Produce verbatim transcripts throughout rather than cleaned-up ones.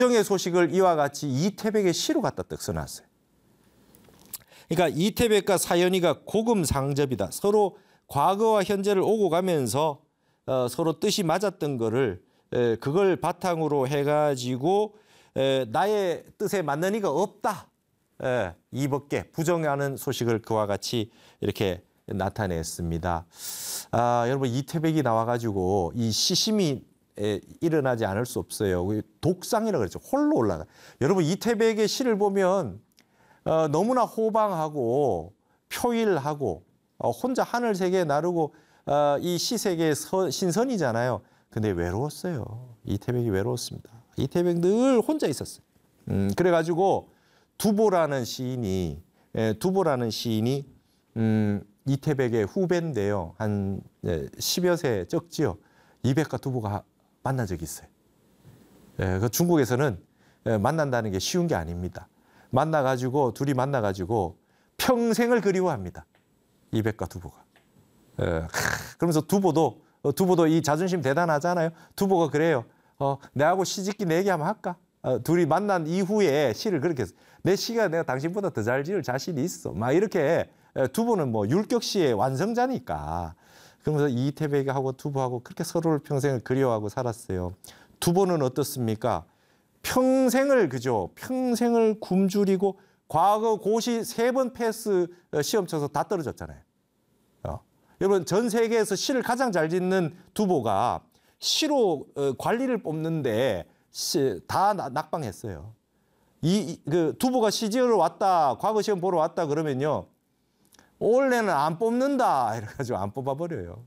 부정의 소식을 이와 같이 이태백의 시로 갖다 떡 써놨어요. 그러니까 이태백과 사연이가 고금상접이다. 서로 과거와 현재를 오고 가면서 어, 서로 뜻이 맞았던 거를 에, 그걸 바탕으로 해가지고 에, 나의 뜻에 맞는 이가 없다. 에, 이밖에 부정하는 소식을 그와 같이 이렇게 나타냈습니다. 아, 여러분 이태백이 나와가지고 이 시심이 에, 일어나지 않을 수 없어요. 독상이라고 그랬죠. 홀로 올라가. 여러분 이태백의 시를 보면 어, 너무나 호방하고 표일하고 어, 혼자 하늘 세계에 나르고 어, 이 시 세계의 신선이잖아요. 근데 외로웠어요. 이태백이 외로웠습니다. 이태백 늘 혼자 있었어요. 음, 그래가지고 두보라는 시인이 예, 두보라는 시인이 음, 이태백의 후배인데요. 한 예, 십여 세 적지요. 이백과 두보가 만난 적이 있어요. 예, 그 중국에서는 예, 만난다는 게 쉬운 게 아닙니다. 만나가지고 둘이 만나가지고 평생을 그리워합니다. 이백과 두보가. 예, 그러면서 두보도 두보도 이 자존심 대단하잖아요. 두보가 그래요. 어, 내하고 시집기 내기 한번 할까? 어, 둘이 만난 이후에 시를 그렇게 했어요. 내 시가 내가 당신보다 더 잘 지을 자신이 있어. 막 이렇게 두보는 뭐 율격시의 완성자니까. 그러면서 이태백하고 두보하고 그렇게 서로를 평생을 그리워하고 살았어요. 두보는 어떻습니까? 평생을 그죠. 평생을 굶주리고 과거 고시 세 번 패스 시험 쳐서 다 떨어졌잖아요. 어. 여러분 전 세계에서 시를 가장 잘 짓는 두보가 시로 어, 관리를 뽑는데 시, 다 낙방했어요. 이 그 두보가 시 지으러 왔다, 과거 시험 보러 왔다 그러면요. 올해는 안 뽑는다 이래가지고 안 뽑아버려요.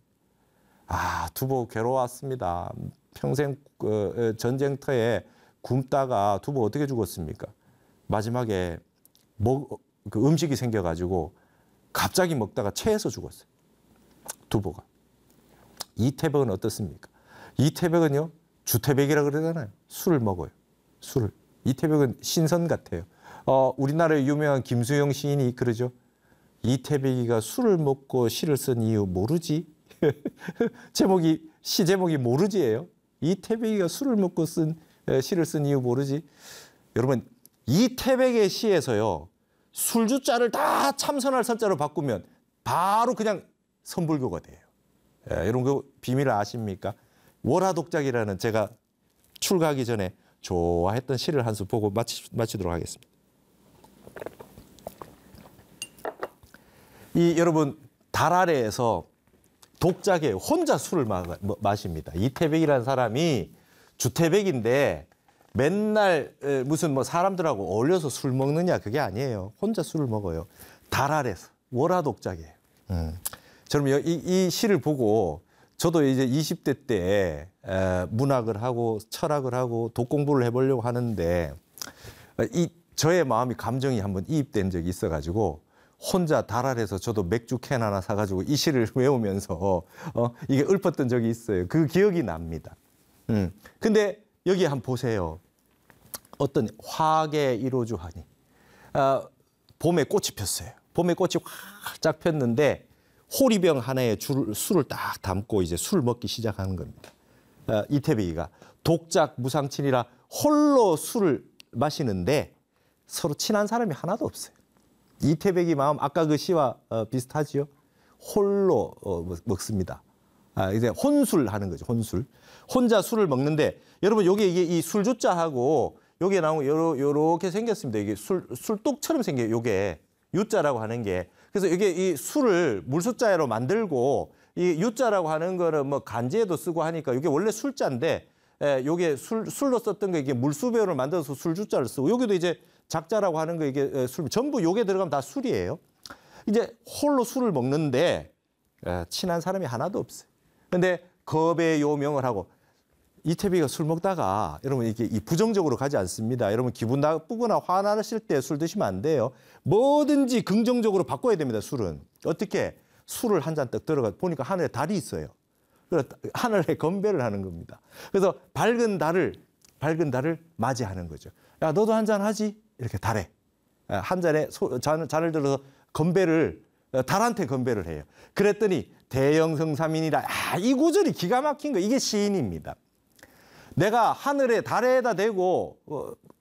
아 두보 괴로웠습니다. 평생 어, 전쟁터에 굶다가 두보 어떻게 죽었습니까? 마지막에 먹, 그 음식이 생겨가지고 갑자기 먹다가 체해서 죽었어요. 두보가. 이태백은 어떻습니까? 이태백은요 주태백이라고 그러잖아요. 술을 먹어요. 술을. 이태백은 신선 같아요. 어, 우리나라의 유명한 김수영 시인이 그러죠. 이태백이가 술을 먹고 시를 쓴 이유 모르지? 제목이 시 제목이 모르지예요. 이태백이가 술을 먹고 쓴 시를 쓴 이유 모르지? 여러분 이태백의 시에서요. 술주자를 다 참선할 선자로 바꾸면 바로 그냥 선불교가 돼요. 예, 이런 거 비밀을 아십니까? 월화독작이라는 제가 출가하기 전에 좋아했던 시를 한 수 보고 마치, 마치도록 하겠습니다. 이 여러분 달 아래에서 독작에 혼자 술을 마, 마십니다. 이태백이라는 사람이 주태백인데 맨날 무슨 뭐 사람들하고 어울려서 술 먹느냐 그게 아니에요. 혼자 술을 먹어요. 달 아래서 월화독작이에요. 음. 저는 이, 이 시를 보고 저도 이제 이십 대 때 문학을 하고 철학을 하고 독공부를 해보려고 하는데 이 저의 마음이 감정이 한번 이입된 적이 있어가지고 혼자 달 아래서 저도 맥주 캔 하나 사가지고 이 시를 외우면서 어, 이게 읊었던 적이 있어요. 그 기억이 납니다. 음. 근데 여기 한번 보세요. 어떤 화계 이로주하니 아, 봄에 꽃이 폈어요. 봄에 꽃이 활짝 폈는데 호리병 하나에 줄, 술을 딱 담고 이제 술 먹기 시작하는 겁니다. 아, 이태백이가 독작 무상친이라 홀로 술을 마시는데 서로 친한 사람이 하나도 없어요. 이태백이 마음 아까 그 시와 어, 비슷하지요. 홀로 어, 먹습니다. 아, 이제 혼술 하는 거죠. 혼술. 혼자 술을 먹는데 여러분 여기 이게 이 술주자하고 여기에 나온 요러, 요렇게 생겼습니다. 이게 술 술독처럼 생겨요. 요게 유자라고 하는 게. 그래서 이게 이 술을 물숫자로 만들고 이 유자라고 하는 거는 뭐 간지에도 쓰고 하니까 이게 원래 술자인데 에, 요게 술 술로 썼던 거 이게 물수배우를 만들어서 술주자를 쓰고 여기도 이제 작자라고 하는 거 이게 술 전부 요게 들어가면 다 술이에요. 이제 홀로 술을 먹는데 에, 친한 사람이 하나도 없어요. 근데 겁의 요명을 하고 이태백이가 술 먹다가 여러분 이게 부정적으로 가지 않습니다. 여러분 기분 나쁘거나 화나실 때 술 드시면 안 돼요. 뭐든지 긍정적으로 바꿔야 됩니다. 술은 어떻게 술을 한 잔 딱 들어가 보니까 하늘에 달이 있어요. 그래서 하늘에 건배를 하는 겁니다. 그래서 밝은 달을 밝은 달을 맞이하는 거죠. 야 너도 한 잔 하지 이렇게 달에 한 잔에 소, 잔, 잔을 들어서 건배를 달한테 건배를 해요. 그랬더니 대영성삼인이라 아, 이 구절이 기가 막힌 거 이게 시인입니다. 내가 하늘에 달에다 대고 어,